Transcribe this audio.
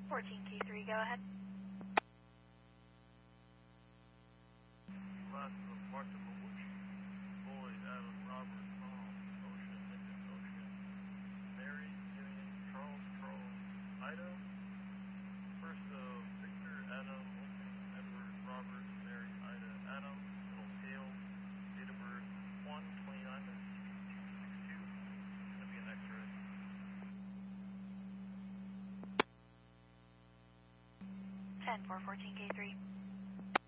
14K3, go ahead. Last of Martha Malucci, Boyd, Adam, Robert, Tom, Ocean, Lincoln, Ocean, Mary, Jillian, Charles, Ida. First of Victor, Adam, Lincoln, Edward, Robert, Mary, Ida, Adam, middle tail, date of birth 1/29/6262. It's going to be an X-ray. 10-4, 14K3.